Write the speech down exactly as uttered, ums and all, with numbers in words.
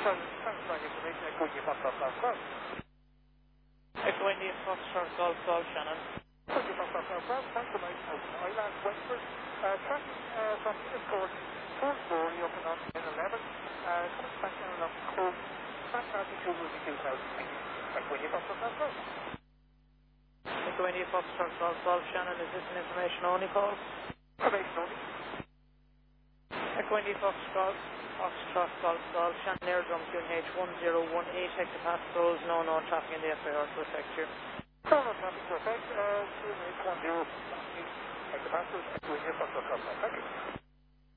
Sorry, thanks for information. Echo India Foxtrot Golf Golf. Echo India Foxtrot Golf Golf, Shannon. Echo India Foxtrot Golf Golf, thanks for my Island Wexford. Uh, tracking uh, from East Court, full story up and on ten eleven. Uh, coming back down along Cove, back altitude will be two thousand feet. Echo India Foxtrot Golf Golf. Echo India Foxtrot Golf Golf, Shannon. Is this an information only call? Information only. Echo India Foxtrot Foxtrot Golf Golf, Shannon Airdrum Q N H one zero one eight, hectopascals, no known traffic in the F I R to affect you. No, no traffic to affect, uh, Q N H one zero one eight, hectopascals, Echo India Foxtrot Golf Golf. Thank you.